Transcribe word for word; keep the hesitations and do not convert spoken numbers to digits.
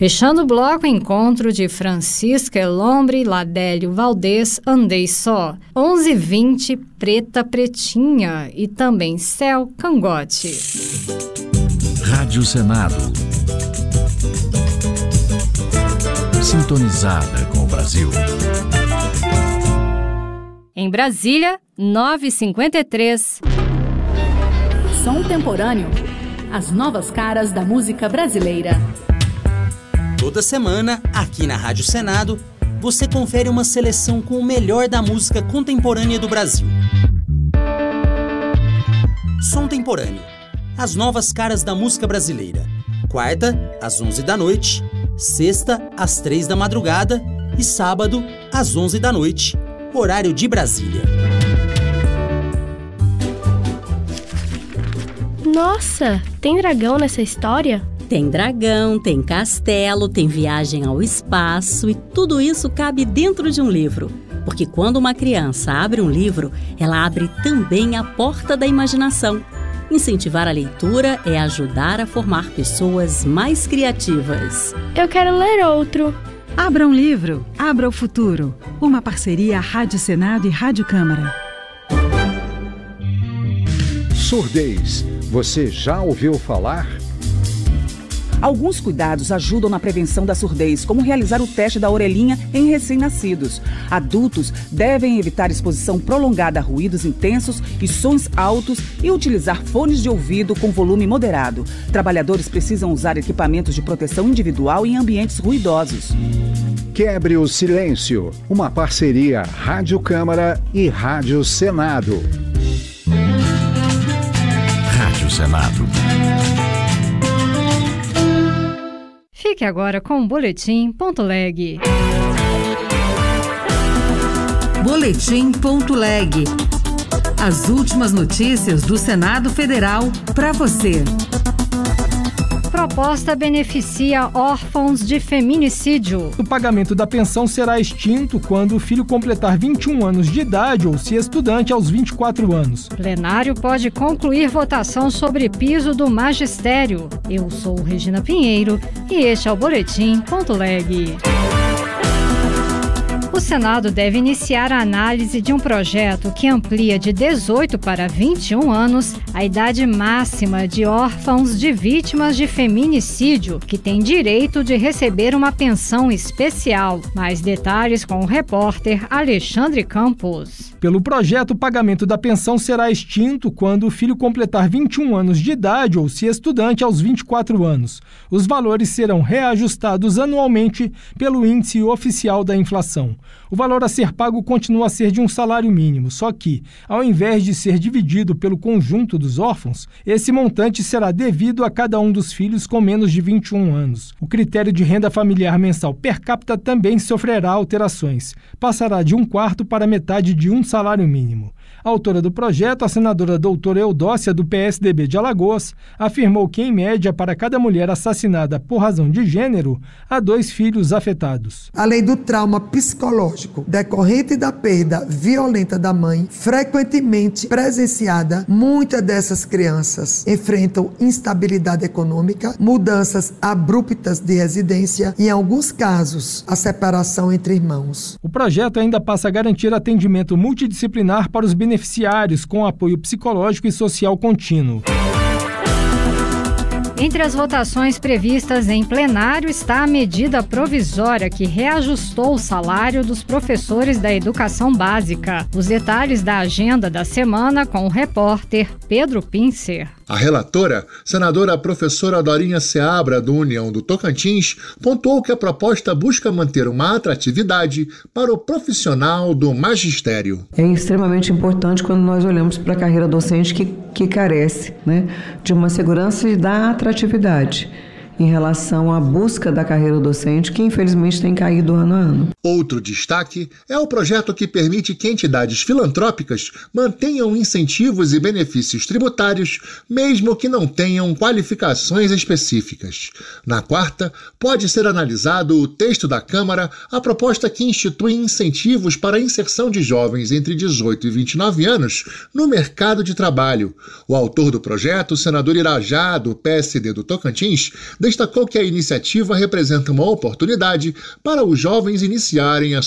Fechando o bloco, encontro de Francisca Elombre, Ladélio Valdez, Andei Só, onze e vinte, Preta Pretinha e também Céu Cangote. Rádio Senado. Sintonizada com o Brasil. Em Brasília, nove e cinquenta e três. Som temporâneo. As novas caras da música brasileira. Toda semana, aqui na Rádio Senado, você confere uma seleção com o melhor da música contemporânea do Brasil. Som temporâneo. As novas caras da música brasileira. Quarta, às onze da noite. Sexta, às três da madrugada. E sábado, às onze da noite. Horário de Brasília. Nossa, tem dragão nessa história? Tem dragão, tem castelo, tem viagem ao espaço e tudo isso cabe dentro de um livro. Porque quando uma criança abre um livro, ela abre também a porta da imaginação. Incentivar a leitura é ajudar a formar pessoas mais criativas. Eu quero ler outro. Abra um livro, abra o futuro. Uma parceria Rádio Senado e Rádio Câmara. Surdez. Você já ouviu falar? Alguns cuidados ajudam na prevenção da surdez, como realizar o teste da orelhinha em recém-nascidos. Adultos devem evitar exposição prolongada a ruídos intensos e sons altos e utilizar fones de ouvido com volume moderado. Trabalhadores precisam usar equipamentos de proteção individual em ambientes ruidosos. Quebre o silêncio. Uma parceria Rádio Câmara e Rádio Senado. Rádio Senado. Fique agora com o Boletim Ponto Leg. Boletim Ponto Leg. As últimas notícias do Senado Federal para você. Proposta beneficia órfãos de feminicídio. O pagamento da pensão será extinto quando o filho completar vinte e um anos de idade ou se estudante aos vinte e quatro anos. Plenário pode concluir votação sobre piso do magistério. Eu sou Regina Pinheiro e este é o Boletim Ponto Leg. O Senado deve iniciar a análise de um projeto que amplia de dezoito para vinte e um anos a idade máxima de órfãos de vítimas de feminicídio, que têm direito de receber uma pensão especial. Mais detalhes com o repórter Alexandre Campos. Pelo projeto, o pagamento da pensão será extinto quando o filho completar vinte e um anos de idade ou se estudante aos vinte e quatro anos. Os valores serão reajustados anualmente pelo índice oficial da inflação. O valor a ser pago continua a ser de um salário mínimo, só que, ao invés de ser dividido pelo conjunto dos órfãos, esse montante será devido a cada um dos filhos com menos de vinte e um anos. O critério de renda familiar mensal per capita também sofrerá alterações. Passará de um quarto para metade de um salário mínimo. A autora do projeto, a senadora doutora Eudócia, do P S D B de Alagoas, afirmou que, em média, para cada mulher assassinada por razão de gênero, há dois filhos afetados. Além do trauma psicológico decorrente da perda violenta da mãe, frequentemente presenciada, muitas dessas crianças enfrentam instabilidade econômica, mudanças abruptas de residência e, em alguns casos, a separação entre irmãos. O projeto ainda passa a garantir atendimento multidisciplinar para os beneficiários com apoio psicológico e social contínuo. Entre as votações previstas em plenário está a medida provisória que reajustou o salário dos professores da educação básica. Os detalhes da agenda da semana com o repórter Pedro Pincer. A relatora, senadora professora Dorinha Seabra, do União do Tocantins, pontuou que a proposta busca manter uma atratividade para o profissional do magistério. É extremamente importante quando nós olhamos para a carreira docente que, que carece, né, de uma segurança e da atratividade em relação à busca da carreira docente, que infelizmente tem caído ano a ano. Outro destaque é o projeto que permite que entidades filantrópicas mantenham incentivos e benefícios tributários, mesmo que não tenham qualificações específicas. Na quarta, pode ser analisado o texto da Câmara, a proposta que institui incentivos para a inserção de jovens entre dezoito e vinte e nove anos no mercado de trabalho. O autor do projeto, o senador Irajá, do P S D do Tocantins, destacou que a iniciativa representa uma oportunidade para os jovens iniciarem a